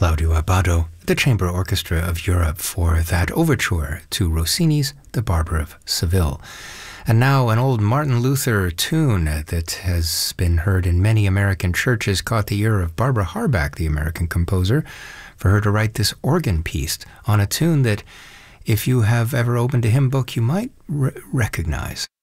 Claudio Abbado, the Chamber Orchestra of Europe, for that overture to Rossini's The Barber of Seville. And now an old Martin Luther tune that has been heard in many American churches caught the ear of Barbara Harback, the American composer, for her to write this organ piece on a tune that, if you have ever opened a hymn book, you might recognize.